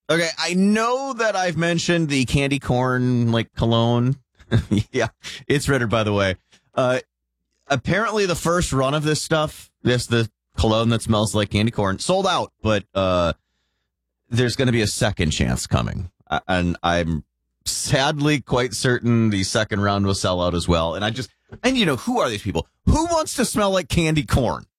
Okay, I know that I've mentioned the candy corn like cologne. Yeah, it's Ritter, by the way. Apparently, the first run of this stuff, the cologne that smells like candy corn, sold out. But there's going to be a second chance coming, and I'm sadly quite certain the second round will sell out as well. And who are these people? Who wants to smell like candy corn?